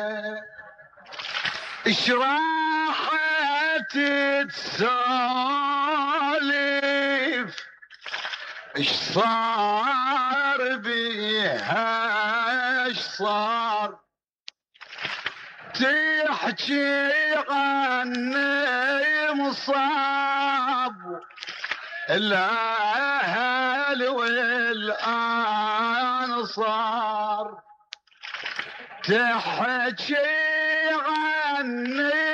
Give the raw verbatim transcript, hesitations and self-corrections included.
ايش راح تسولف؟ ايش صار بيها؟ ايش صار؟ تحكي عني مصاب الاهل والانصار، تحكي عني